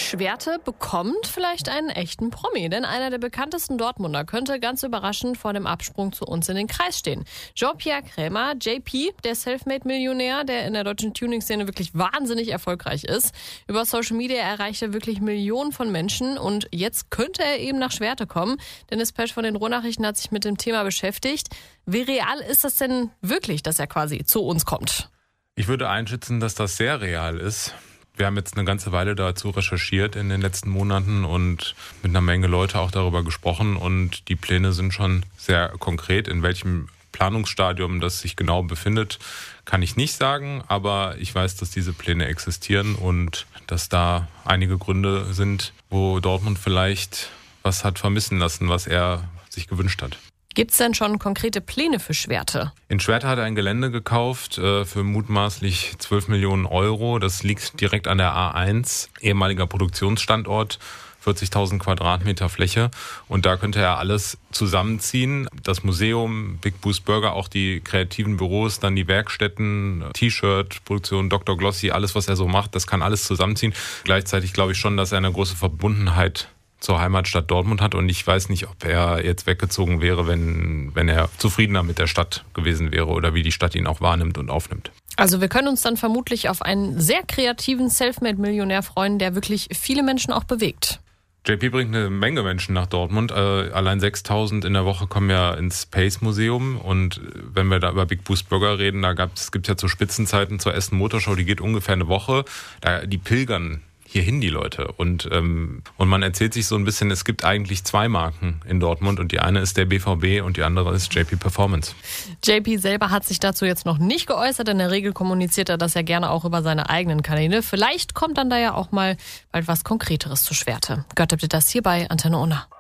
Schwerte bekommt vielleicht einen echten Promi, denn einer der bekanntesten Dortmunder könnte ganz überraschend vor dem Absprung zu uns in den Kreis stehen. Jean-Pierre Krämer, JP, der Selfmade-Millionär, der in der deutschen Tuning-Szene wirklich wahnsinnig erfolgreich ist. Über Social Media erreicht er wirklich Millionen von Menschen und jetzt könnte er eben nach Schwerte kommen. Dennis Pesch von den Ruhrnachrichten hat sich mit dem Thema beschäftigt. Wie real ist das denn wirklich, dass er quasi zu uns kommt? Ich würde einschätzen, dass das sehr real ist. Wir haben jetzt eine ganze Weile dazu recherchiert in den letzten Monaten und mit einer Menge Leute auch darüber gesprochen. Und die Pläne sind schon sehr konkret. In welchem Planungsstadium das sich genau befindet, kann ich nicht sagen. Aber ich weiß, dass diese Pläne existieren und dass da einige Gründe sind, wo Dortmund vielleicht was hat vermissen lassen, was er sich gewünscht hat. Gibt es denn schon konkrete Pläne für Schwerte? In Schwerte hat er ein Gelände gekauft für mutmaßlich 12 Millionen Euro. Das liegt direkt an der A1, ehemaliger Produktionsstandort, 40.000 Quadratmeter Fläche. Und da könnte er alles zusammenziehen. Das Museum, Big Boost Burger, auch die kreativen Büros, dann die Werkstätten, T-Shirt-Produktion, Dr. Glossy, alles, was er so macht, das kann alles zusammenziehen. Gleichzeitig glaube ich schon, dass er eine große Verbundenheit zur Heimatstadt Dortmund hat und ich weiß nicht, ob er jetzt weggezogen wäre, wenn er zufriedener mit der Stadt gewesen wäre oder wie die Stadt ihn auch wahrnimmt und aufnimmt. Also wir können uns dann vermutlich auf einen sehr kreativen Selfmade-Millionär freuen, der wirklich viele Menschen auch bewegt. JP bringt eine Menge Menschen nach Dortmund. Allein 6.000 in der Woche kommen ja ins Pace-Museum. Und wenn wir da über Big Boost Burger reden, gibt's ja zu Spitzenzeiten zur Essen Motorshow, die geht ungefähr eine Woche. Die pilgern hierhin die Leute. Und man erzählt sich so ein bisschen, es gibt eigentlich zwei Marken in Dortmund und die eine ist der BVB und die andere ist JP Performance. JP selber hat sich dazu jetzt noch nicht geäußert. In der Regel kommuniziert er das ja gerne auch über seine eigenen Kanäle. Vielleicht kommt dann da ja auch mal bald was Konkreteres zu Schwerte. Gehört habt ihr das hier bei Antenne Unna.